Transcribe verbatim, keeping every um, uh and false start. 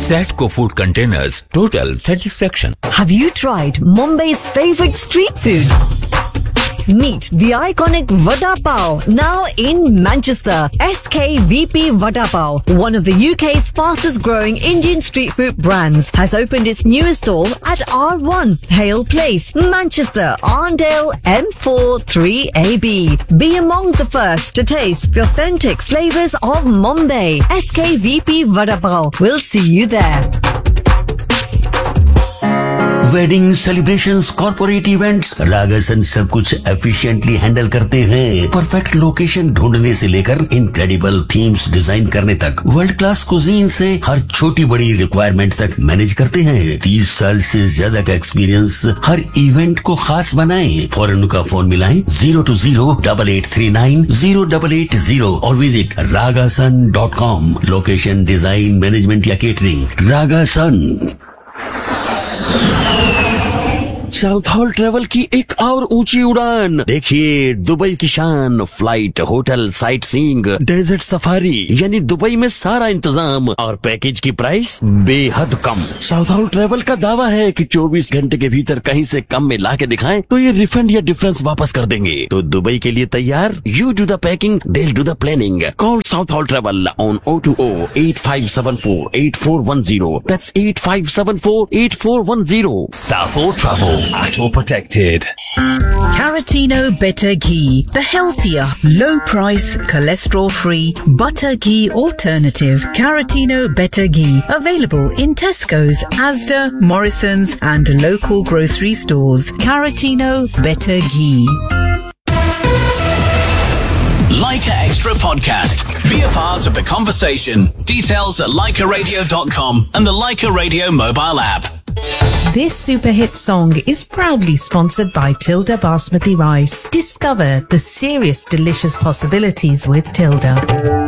Satco Food Containers, total satisfaction. Have you tried Mumbai's favorite street food? Meet the iconic Vada Pav, now in Manchester. S K V P Vada Pav, one of the U K's fastest growing Indian street food brands, has opened its newest stall at R one, Hale Place, Manchester, Arndale, M four three A B. Be among the first to taste the authentic flavours of Mumbai. S K V P Vada Pav. We'll see you there. Wedding celebrations, corporate events, रागासन सब कुछ efficiently handle करते हैं। Perfect location ढूंढने से लेकर incredible themes design करने तक, world class cuisine से हर छोटी बड़ी रिक्वायरमेंट तक मैनेज करते हैं। तीस साल से ज्यादा का एक्सपीरियंस हर इवेंट को खास बनाए। फौरन उनका फोन मिलाएं zero to zero double eight three nine zero double eight zero और visit रागासन dot com. Location, design, management या केटरिंग, रागासन। साउथ हॉल ट्रेवल की एक और ऊंची उड़ान देखिए, दुबई की शान, flight, hotel, sight seeing, desert safari, यानी दुबई में सारा इंतजाम और पैकेज की प्राइस बेहद कम। साउथ हॉल ट्रेवल का दावा है कि चौबीस घंटे के भीतर कहीं से कम में ला के दिखाएं तो ये रिफंड या डिफरेंस वापस कर देंगे। तो दुबई के लिए तैयार? You do the packing, they do the planning. Call south hall travel on O two O eight five seven four eight four one zero. That's eight five seven four eight four one zero. South Hall Travel. All protected. Caratino Better Ghee, the healthier, low-price, cholesterol-free butter ghee alternative. Caratino Better Ghee, available in Tesco's, Asda, Morrison's, and local grocery stores. Caratino Better Ghee. Leica Extra Podcast. Be a part of the conversation. Details at leica radio dot com and the Leica Radio mobile app. This super hit song is proudly sponsored by Tilda Basmati Rice. Discover the serious delicious possibilities with Tilda.